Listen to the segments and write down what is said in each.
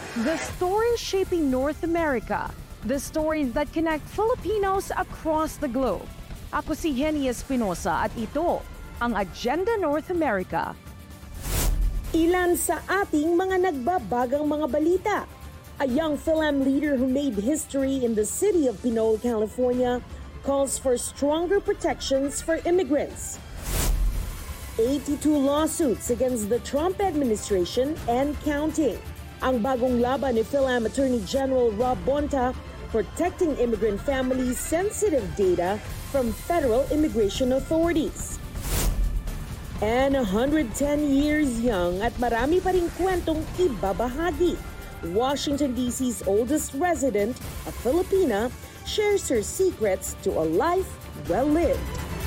The stories shaping North America. The stories that connect Filipinos across the globe. Ako si Henny Espinosa at ito ang Agenda North America. Ilan sa ating mga nagbabagang mga balita. A young Fil-Am leader who made history in the city of Pinole, California, calls for stronger protections for immigrants. 82 lawsuits against the Trump administration and counting. Ang bagong laban ni Fil-Am Attorney General Rob Bonta, protecting immigrant families' sensitive data from federal immigration authorities. And 110 years young at marami pa ring kwentong ibabahagi. Washington, D.C.'s oldest resident, a Filipina, shares her secrets to a life well-lived.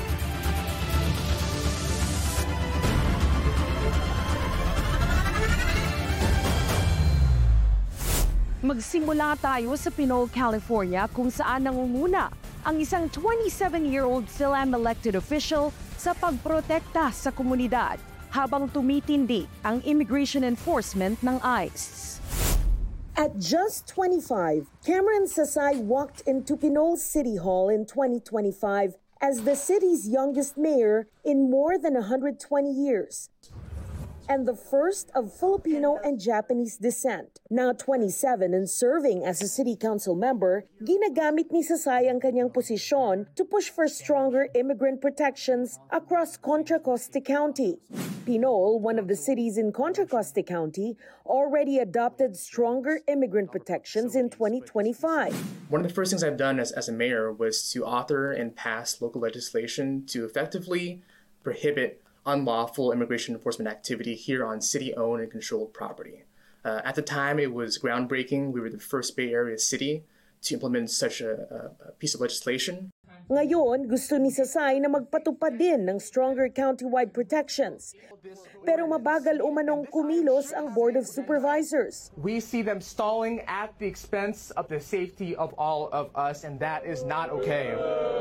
Magsimula tayo sa Pinole, California kung saan nangunguna ang isang 27-year-old Fil-Am elected official sa pagprotekta sa komunidad habang tumitindi ang immigration enforcement ng ICE. At just 25, Cameron Sasay walked into Pinole City Hall in 2025 as the city's youngest mayor in more than 120 years. And the first of Filipino and Japanese descent. Now 27 and serving as a city council member, ginagamit ni Sasay ang kanyang posisyon to push for stronger immigrant protections across Contra Costa County. Pinole, one of the cities in Contra Costa County, already adopted stronger immigrant protections in 2025. One of the first things I've done as a mayor was to author and pass local legislation to effectively prohibit unlawful immigration enforcement activity here on city-owned and controlled property. At the time, it was groundbreaking. We were the first Bay Area city to implement such a piece of legislation. Ngayon, gusto ni Sasay na magpatupad din ng stronger county-wide protections. Pero mabagal umanong kumilos ang Board of Supervisors. We see them stalling at the expense of the safety of all of us, and that is not okay.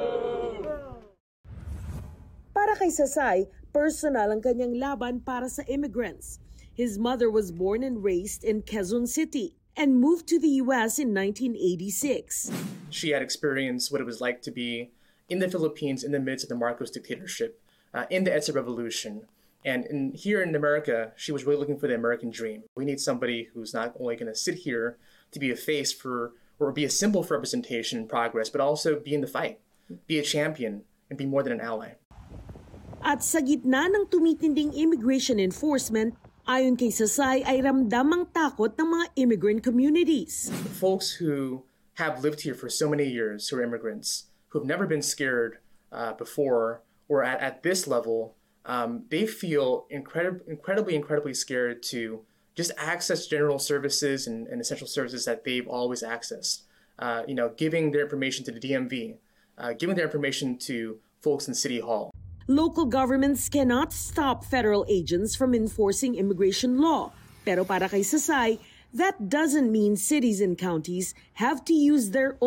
Para kay Sasay, personal ang kanyang laban para sa immigrants. His mother was born and raised in Quezon City and moved to the U.S. in 1986. She had experienced what it was like to be in the Philippines in the midst of the Marcos dictatorship, in the EDSA revolution. And here in America, she was really looking for the American dream. We need somebody who's not only going to sit here to be a face for, or be a symbol for representation and progress, but also be in the fight, be a champion, and be more than an ally. At sa gitna ng tumitinding immigration enforcement, ayon kay Sasay ay ramdam ang takot ng mga immigrant communities. Folks who have lived here for so many years, who are immigrants, who have never been scared before or at this level, they feel incredibly scared to just access general services and essential services that they've always accessed. Giving their information to the DMV, giving their information to folks in City Hall. Local governments cannot stop federal agents from enforcing immigration law. Pero para kay Sasay, that doesn't mean cities and counties have to use their